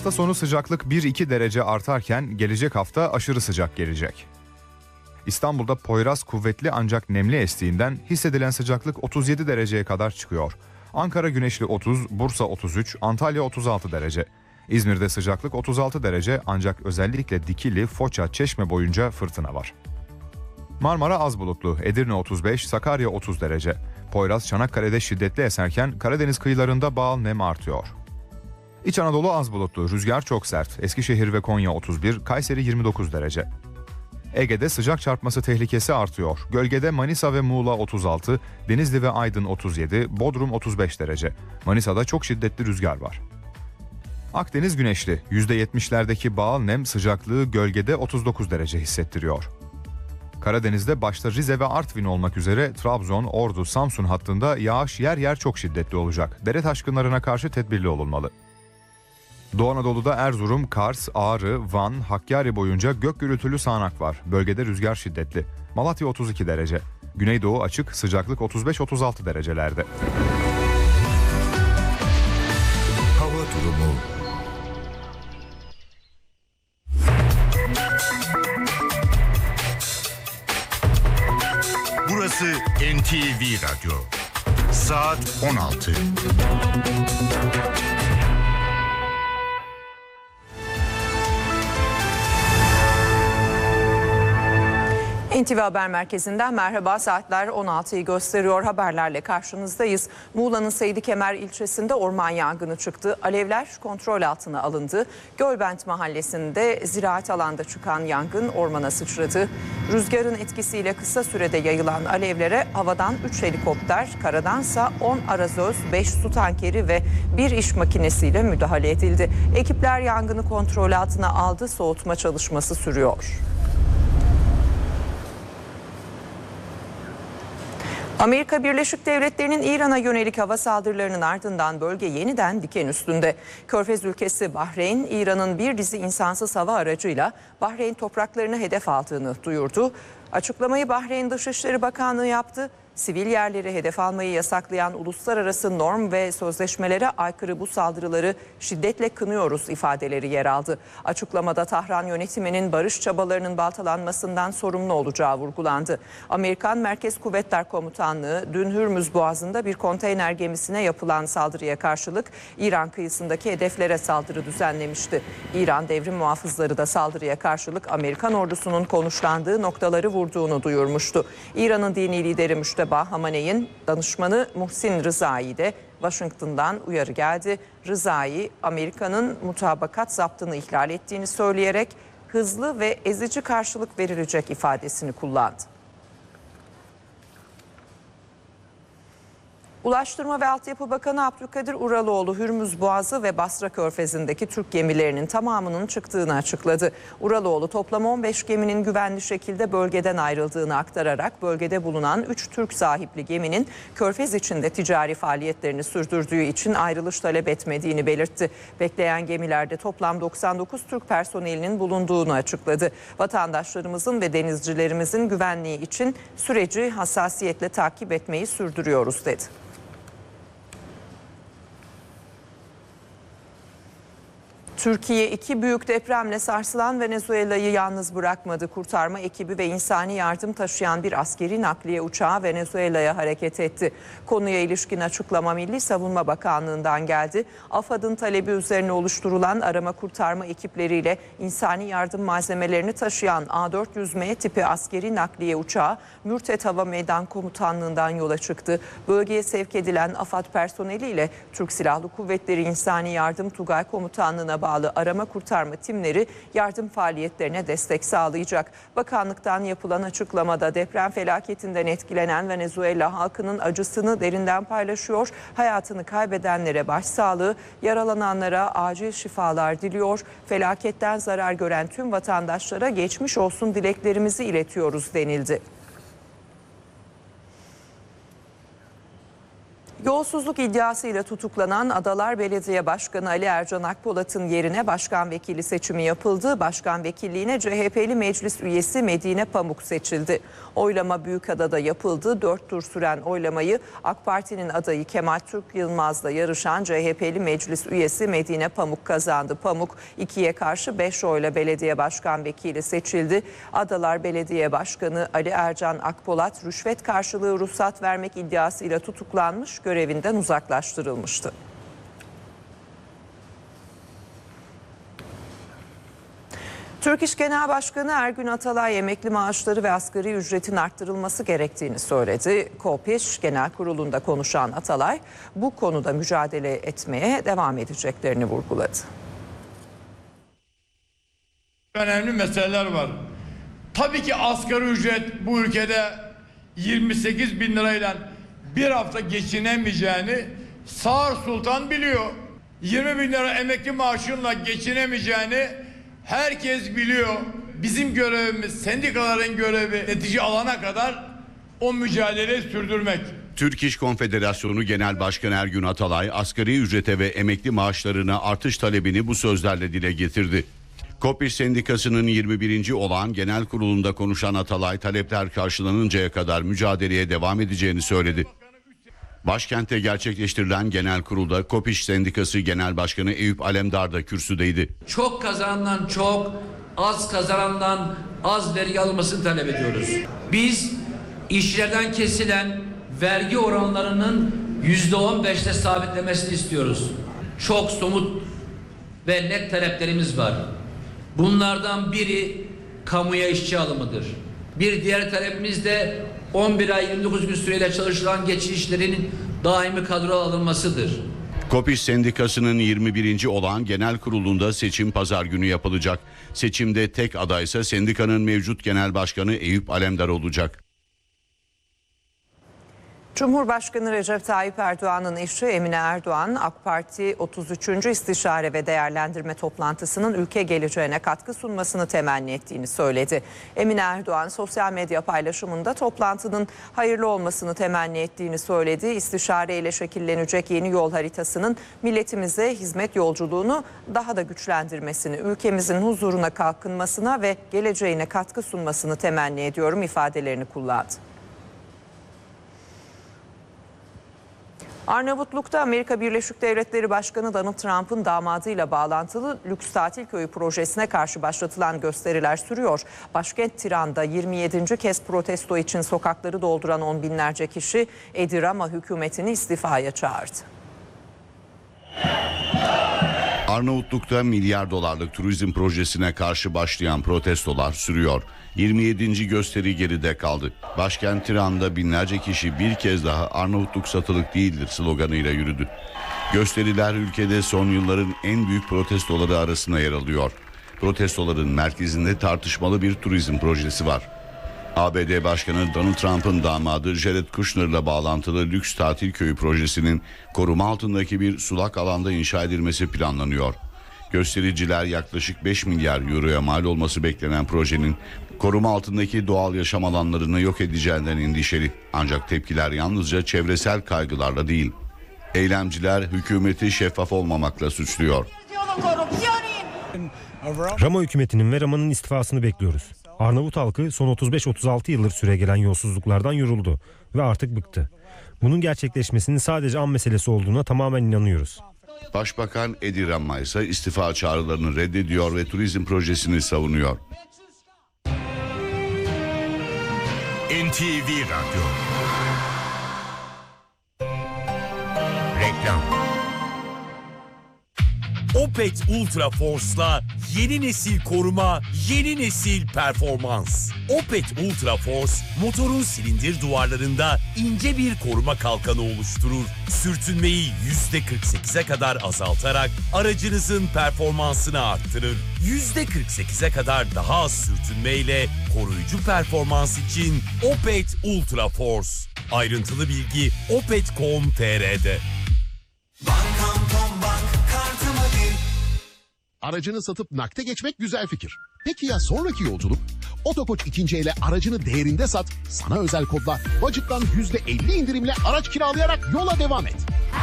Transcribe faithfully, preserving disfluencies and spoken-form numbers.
Hafta sonu sıcaklık bir iki derece artarken gelecek hafta aşırı sıcak gelecek. İstanbul'da Poyraz kuvvetli ancak nemli estiğinden hissedilen sıcaklık otuz yedi dereceye kadar çıkıyor. Ankara güneşli otuz, Bursa otuz üç, Antalya otuz altı derece. İzmir'de sıcaklık otuz altı derece ancak özellikle Dikili, Foça, Çeşme boyunca fırtına var. Marmara az bulutlu, Edirne otuz beş, Sakarya otuz derece. Poyraz Çanakkale'de şiddetli eserken Karadeniz kıyılarında bağıl nem artıyor. İç Anadolu az bulutlu, rüzgar çok sert. Eskişehir ve Konya otuz bir, Kayseri yirmi dokuz derece. Ege'de sıcak çarpması tehlikesi artıyor. Gölgede Manisa ve Muğla otuz altı, Denizli ve Aydın otuz yedi, Bodrum otuz beş derece. Manisa'da çok şiddetli rüzgar var. Akdeniz güneşli, yüzde yetmişlerdeki bağıl nem sıcaklığı gölgede otuz dokuz derece hissettiriyor. Karadeniz'de başta Rize ve Artvin olmak üzere Trabzon, Ordu, Samsun hattında yağış yer yer çok şiddetli olacak. Dere taşkınlarına karşı tedbirli olunmalı. Doğu Anadolu'da Erzurum, Kars, Ağrı, Van, Hakkari boyunca gök gürültülü sağanak var. Bölgede rüzgar şiddetli. Malatya otuz iki derece. Güneydoğu açık, sıcaklık otuz beş otuz altı derecelerde. Hava durumu. Burası N T V Radyo. Saat on altı. N T V Haber Merkezi'nden merhaba, saatler on altıyı gösteriyor, haberlerle karşınızdayız. Muğla'nın Seydikemer ilçesinde orman yangını çıktı. Alevler kontrol altına alındı. Gölbent mahallesinde ziraat alanda çıkan yangın ormana sıçradı. Rüzgarın etkisiyle kısa sürede yayılan alevlere havadan üç helikopter, karadansa on arazöz, beş su tankeri ve bir iş makinesiyle müdahale edildi. Ekipler yangını kontrol altına aldı, soğutma çalışması sürüyor. Amerika Birleşik Devletleri'nin İran'a yönelik hava saldırılarının ardından bölge yeniden diken üstünde. Körfez ülkesi Bahreyn, İran'ın bir dizi insansız hava aracıyla Bahreyn topraklarını hedef aldığını duyurdu. Açıklamayı Bahreyn Dışişleri Bakanlığı yaptı. Sivil yerleri hedef almayı yasaklayan uluslararası norm ve sözleşmelere aykırı bu saldırıları şiddetle kınıyoruz ifadeleri yer aldı. Açıklamada Tahran yönetiminin barış çabalarının baltalanmasından sorumlu olacağı vurgulandı. Amerikan Merkez Kuvvetler Komutanlığı dün Hürmüz Boğazı'nda bir konteyner gemisine yapılan saldırıya karşılık İran kıyısındaki hedeflere saldırı düzenlemişti. İran devrim muhafızları da saldırıya karşılık Amerikan ordusunun konuşlandığı noktaları vurduğunu duyurmuştu. İran'ın dini lideri Müşteba Hamaney'in danışmanı Muhsin Rızai'ye de Washington'dan uyarı geldi. Rızai, Amerika'nın mutabakat zaptını ihlal ettiğini söyleyerek hızlı ve ezici karşılık verilecek ifadesini kullandı. Ulaştırma ve Altyapı Bakanı Abdülkadir Uraloğlu, Hürmüz Boğazı ve Basra Körfezi'ndeki Türk gemilerinin tamamının çıktığını açıkladı. Uraloğlu toplam on beş geminin güvenli şekilde bölgeden ayrıldığını aktararak bölgede bulunan üç Türk sahipli geminin Körfez içinde ticari faaliyetlerini sürdürdüğü için ayrılış talep etmediğini belirtti. Bekleyen gemilerde toplam doksan dokuz Türk personelinin bulunduğunu açıkladı. Vatandaşlarımızın ve denizcilerimizin güvenliği için süreci hassasiyetle takip etmeyi sürdürüyoruz dedi. Türkiye iki büyük depremle sarsılan Venezuela'yı yalnız bırakmadı. Kurtarma ekibi ve insani yardım taşıyan bir askeri nakliye uçağı Venezuela'ya hareket etti. Konuya ilişkin açıklama Milli Savunma Bakanlığı'ndan geldi. AFAD'ın talebi üzerine oluşturulan arama kurtarma ekipleriyle insani yardım malzemelerini taşıyan A dört yüz M tipi askeri nakliye uçağı Mürtet Hava Meydan Komutanlığı'ndan yola çıktı. Bölgeye sevk edilen AFAD personeliyle Türk Silahlı Kuvvetleri İnsani Yardım Tugay Komutanlığı'na bağlı arama kurtarma timleri yardım faaliyetlerine destek sağlayacak. Bakanlıktan yapılan açıklamada deprem felaketinden etkilenen Venezuela halkının acısını derinden paylaşıyor. Hayatını kaybedenlere başsağlığı, yaralananlara acil şifalar diliyor. Felaketten zarar gören tüm vatandaşlara geçmiş olsun dileklerimizi iletiyoruz denildi. Yolsuzluk iddiasıyla tutuklanan Adalar Belediye Başkanı Ali Ercan Akpolat'ın yerine başkan vekili seçimi yapıldı. Başkan vekilliğine C H P'li meclis üyesi Medine Pamuk seçildi. Oylama Büyükada'da yapıldı. Dört tur süren oylamayı AK Parti'nin adayı Kemal Türk Yılmaz'la yarışan C H P'li meclis üyesi Medine Pamuk kazandı. Pamuk ikiye karşı beş oyla belediye başkan vekili seçildi. Adalar Belediye Başkanı Ali Ercan Akpolat rüşvet karşılığı ruhsat vermek iddiasıyla tutuklanmış, görevinden uzaklaştırılmıştı. Türk İş Genel Başkanı Ergün Atalay emekli maaşları ve asgari ücretin arttırılması gerektiğini söyledi. KOPİŞ Genel Kurulu'nda konuşan Atalay bu konuda mücadele etmeye devam edeceklerini vurguladı. Önemli meseleler var. Tabii ki asgari ücret bu ülkede yirmi sekiz bin lirayla bir hafta geçinemeyeceğini Sağır Sultan biliyor. yirmi bin lira emekli maaşınla geçinemeyeceğini herkes biliyor. Bizim görevimiz, sendikaların görevi netice alana kadar o mücadeleyi sürdürmek. Türk İş Konfederasyonu Genel Başkanı Ergün Atalay asgari ücrete ve emekli maaşlarına artış talebini bu sözlerle dile getirdi. KOPİŞ Sendikası'nın yirmi birinci olağan genel kurulunda konuşan Atalay talepler karşılanıncaya kadar mücadeleye devam edeceğini söyledi. Başkentte gerçekleştirilen genel kurulda KOPİŞ Sendikası Genel Başkanı Eyüp Alemdar da kürsüdeydi. Çok kazanandan çok, az kazanandan az vergi alınmasını talep ediyoruz. Biz işçilerden kesilen vergi oranlarının yüzde on beşte sabitlemesini istiyoruz. Çok somut ve net taleplerimiz var. Bunlardan biri kamuya işçi alımıdır. Bir diğer talepimiz de on bir ay yirmi dokuz gün süreyle çalışılan geçici işçilerin daimi kadroya alınmasıdır. KOPİŞ Sendikası'nın yirmi birinci olağan genel kurulunda seçim pazar günü yapılacak. Seçimde tek adaysa sendikanın mevcut genel başkanı Eyüp Alemdar olacak. Cumhurbaşkanı Recep Tayyip Erdoğan'ın eşi Emine Erdoğan, AK Parti otuz üçüncü İstişare ve Değerlendirme Toplantısının ülke geleceğine katkı sunmasını temenni ettiğini söyledi. Emine Erdoğan sosyal medya paylaşımında toplantının hayırlı olmasını temenni ettiğini söyledi. İstişare ile şekillenecek yeni yol haritasının milletimize hizmet yolculuğunu daha da güçlendirmesini, ülkemizin huzuruna, kalkınmasına ve geleceğine katkı sunmasını temenni ediyorum ifadelerini kullandı. Arnavutluk'ta Amerika Birleşik Devletleri Başkanı Donald Trump'ın damadıyla bağlantılı lüks tatil köyü projesine karşı başlatılan gösteriler sürüyor. Başkent Tiran'da yirmi yedinci kez protesto için sokakları dolduran on binlerce kişi Edi Rama hükümetini istifaya çağırdı. Arnavutluk'ta milyar dolarlık turizm projesine karşı başlayan protestolar sürüyor. yirmi yedinci gösteri geride kaldı. Başkent Tiran'da binlerce kişi bir kez daha Arnavutluk satılık değildir sloganıyla yürüdü. Gösteriler ülkede son yılların en büyük protestoları arasında yer alıyor. Protestoların merkezinde tartışmalı bir turizm projesi var. A B D Başkanı Donald Trump'ın damadı Jared Kushner'la bağlantılı lüks tatil köyü projesinin koruma altındaki bir sulak alanda inşa edilmesi planlanıyor. Göstericiler yaklaşık beş milyar euroya mal olması beklenen projenin koruma altındaki doğal yaşam alanlarını yok edeceğinden endişeli. Ancak tepkiler yalnızca çevresel kaygılarla değil. Eylemciler hükümeti şeffaf olmamakla suçluyor. Rama hükümetinin ve Rama'nın istifasını bekliyoruz. Arnavut halkı son otuz beş otuz altı yıldır süregelen yolsuzluklardan yoruldu ve artık bıktı. Bunun gerçekleşmesinin sadece an meselesi olduğuna tamamen inanıyoruz. Başbakan Edi Rama ise istifa çağrılarını reddediyor ve turizm projesini savunuyor. N T V Radyo. Reklam. Opet Ultra Force'la yeni nesil koruma, yeni nesil performans. Opet Ultra Force, motorun silindir duvarlarında ince bir koruma kalkanı oluşturur. Sürtünmeyi yüzde kırk sekize kadar azaltarak aracınızın performansını arttırır. yüzde kırk sekize kadar daha az sürtünmeyle koruyucu performans için Opet Ultra Force. Ayrıntılı bilgi opet nokta com nokta tr'de. Aracını satıp nakde geçmek güzel fikir. Peki ya sonraki yolculuk? Otokoç ikinci ele aracını değerinde sat, sana özel kodla Bacık'tan yüzde elli indirimle araç kiralayarak yola devam et.